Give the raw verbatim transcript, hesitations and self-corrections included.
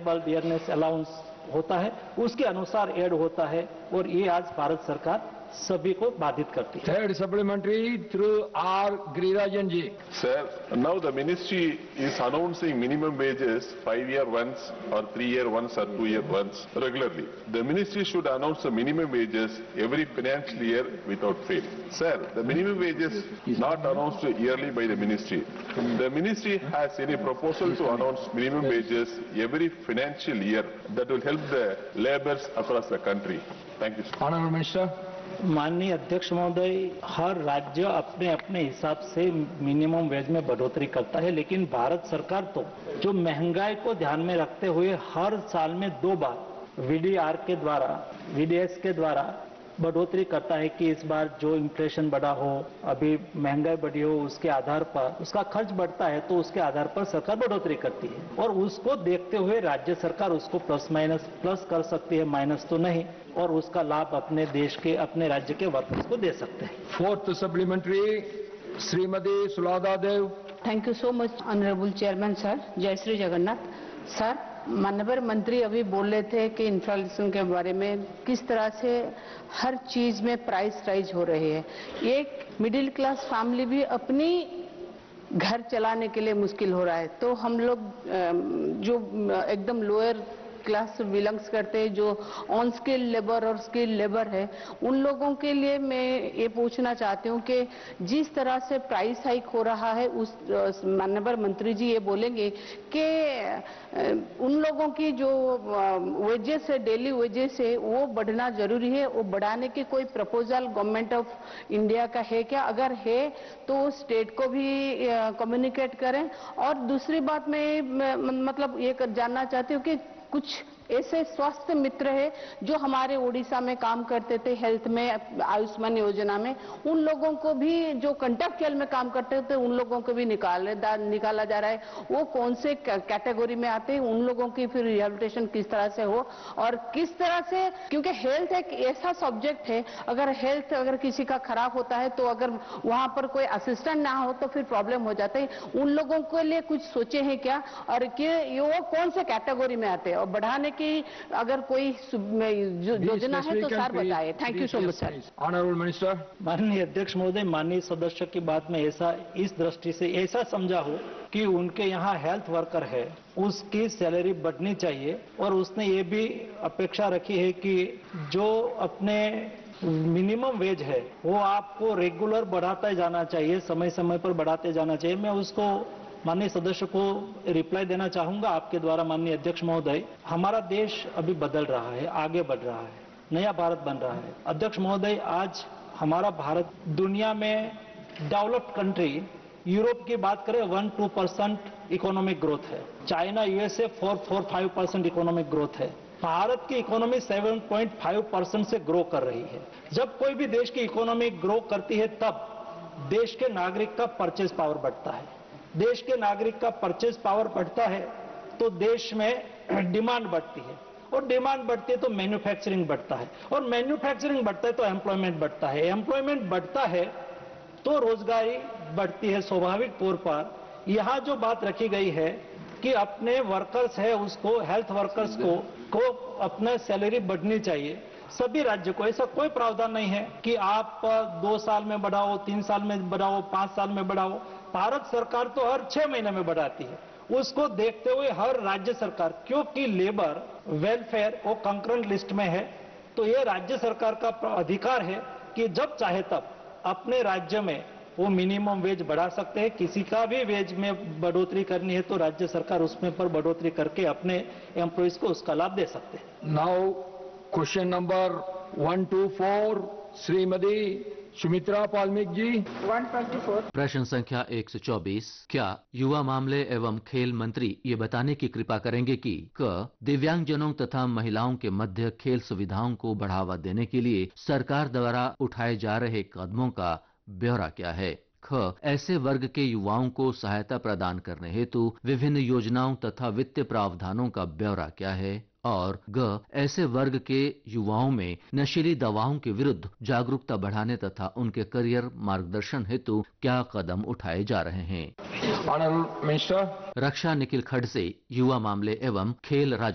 Dearness allowance होता है, उसके अनुसार ऐड होता है और ये आज भारत सरकार सभी को बाधित करती है। Third supplementary through R. Girirajan ji. Sir, now the ministry is announcing minimum wages five year once or three year once or two year once regularly. The ministry should announce the minimum wages every financial year without fail. Sir, the minimum wages not announced yearly by the ministry. The ministry has any proposal to announce minimum wages every financial year that will help the laborers across the country. Thank you, sir. Honorable Minister. माननीय अध्यक्ष महोदय, हर राज्य अपने अपने हिसाब से minimum wage में बढ़ोतरी करता है, लेकिन भारत सरकार तो जो महंगाई को ध्यान में रखते हुए हर साल में दो बार वीडीआर के द्वारा वीडीएस के द्वारा बढ़ोतरी करता है कि इस बार जो इन्फ्लेशन बढ़ा हो, अभी महंगाई बढ़ी हो, उसके आधार पर उसका खर्च बढ़ता है तो उसके आधार पर सरकार बढ़ोतरी करती है और उसको देखते हुए राज्य सरकार उसको प्लस माइनस प्लस कर सकती है, माइनस तो नहीं, और उसका लाभ अपने देश के अपने राज्य के वर्कर्स को दे सकते हैं। Fourth supplementary, Shrimati सुलादा Dev. Thank you so much honourable chairman sir. जय श्री जगन्नाथ सर. माननीय मंत्री अभी बोल रहे थे कि इन्फ्लेशन के बारे में किस तरह से हर चीज में प्राइस राइज हो रही है. एक मिडिल क्लास फैमिली भी अपनी घर चलाने के लिए मुश्किल हो रहा है, तो हम लोग जो एकदम लोअर क्लास से बिलोंग्स करते हैं, जो ऑन स्किल लेबर और स्किल लेबर है, उन लोगों के लिए मैं ये पूछना चाहती हूँ कि जिस तरह से प्राइस हाइक हो रहा है, उस माननीय मंत्री जी ये बोलेंगे कि उन लोगों की जो वेजेस है, डेली वेजेस है, वो बढ़ना जरूरी है. वो बढ़ाने की कोई प्रपोजल गवर्नमेंट ऑफ इंडिया का है क्या? अगर है तो स्टेट को भी कम्युनिकेट करें. और दूसरी बात मैं मतलब ये जानना चाहती हूँ कि कुछ ऐसे स्वास्थ्य मित्र है जो हमारे उड़ीसा में काम करते थे हेल्थ में, आयुष्मान योजना में, उन लोगों को भी जो कंट्रैक्चुअल में काम करते थे उन लोगों को भी निकाल निकाला जा रहा है. वो कौन से कैटेगरी में आते हैं, उन लोगों की फिर रिहेबिलिटेशन किस तरह से हो और किस तरह से, क्योंकि हेल्थ एक ऐसा सब्जेक्ट है, अगर हेल्थ अगर किसी का खराब होता है तो अगर वहां पर कोई असिस्टेंट ना हो तो फिर प्रॉब्लम हो जाता है. उन लोगों के लिए कुछ सोचे हैं क्या और कि वो कौन से कैटेगरी में आते हैं और बढ़ाने की अगर कोई योजना है तो सर बताए. Thank you so much sir. Honourable minister. माननीय अध्यक्ष महोदय, माननीय सदस्य की बात में ऐसा इस दृष्टि से ऐसा समझा हो कि उनके यहाँ हेल्थ वर्कर है, उसकी सैलरी बढ़नी चाहिए और उसने ये भी अपेक्षा रखी है कि जो अपने मिनिमम वेज है वो आपको रेगुलर बढ़ाता जाना चाहिए, समय समय पर बढ़ाते जाना चाहिए. मैं उसको माननीय सदस्य को रिप्लाई देना चाहूंगा आपके द्वारा. माननीय अध्यक्ष महोदय, हमारा देश अभी बदल रहा है, आगे बढ़ रहा है, नया भारत बन रहा है. अध्यक्ष महोदय, आज हमारा भारत दुनिया में डेवलप्ड कंट्री, यूरोप की बात करें one two percent economic growth है, China USA four four five percent economic growth है. भारत की economy seven point five percent से ग्रो कर रही है. जब कोई भी देश की इकोनॉमी ग्रो करती है तब देश के नागरिक का परचेज पावर बढ़ता है. देश के नागरिक का परचेज पावर बढ़ता है तो देश में डिमांड बढ़ती है और डिमांड बढ़ती है तो मैन्युफैक्चरिंग बढ़ता है और मैन्युफैक्चरिंग बढ़ता है तो एम्प्लॉयमेंट बढ़ता है. एम्प्लॉयमेंट बढ़ता है तो रोजगारी बढ़ती है स्वाभाविक तौर पर. यहाँ जो बात रखी गई है कि अपने वर्कर्स है उसको, हेल्थ वर्कर्स को को अपना सैलरी बढ़नी चाहिए. सभी राज्य को ऐसा कोई प्रावधान नहीं है कि आप दो साल में बढ़ाओ, तीन साल में बढ़ाओ, पांच साल में बढ़ाओ. भारत सरकार तो हर छह महीने में बढ़ाती है. उसको देखते हुए हर राज्य सरकार, क्योंकि लेबर वेलफेयर वो कंकरेंट लिस्ट में है, तो ये राज्य सरकार का अधिकार है कि जब चाहे तब अपने राज्य में वो मिनिमम वेज बढ़ा सकते हैं. किसी का भी वेज में बढ़ोतरी करनी है तो राज्य सरकार उसमें पर बढ़ोतरी करके अपने एम्प्लॉइज को उसका लाभ दे सकते हैं. Now question number one two four, Shrimati Sumitra पालमिक जी. One twenty four. प्रश्न संख्या एक सौ चौबीस. क्या युवा मामले एवं खेल मंत्री ये बताने की कृपा करेंगे कि क दिव्यांगजनों तथा महिलाओं के मध्य खेल सुविधाओं को बढ़ावा देने के लिए सरकार द्वारा उठाए जा रहे कदमों का ब्यौरा क्या है? ख ऐसे वर्ग के युवाओं को सहायता प्रदान करने हेतु विभिन्न योजनाओं तथा वित्तीय प्रावधानों का ब्यौरा क्या है? और ग ऐसे वर्ग के युवाओं में नशीली दवाओं के विरुद्ध जागरूकता बढ़ाने तथा उनके करियर मार्गदर्शन हेतु क्या कदम उठाए जा रहे हैं? Honourable minister. रक्षा निखिल खड़से, युवा मामले एवं खेल राज्य